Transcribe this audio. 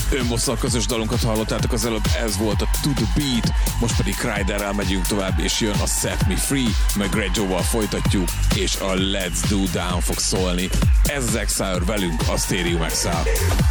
Önmosszal közös dalunkat hallottátok az előbb, ez volt a To The Beat, most pedig Kryderrel megyünk tovább, és jön a Set Me Free, meg Grey Joe-val folytatjuk, és a Let's Do Down fog szólni. Ez az Exile velünk a Stereo Exile.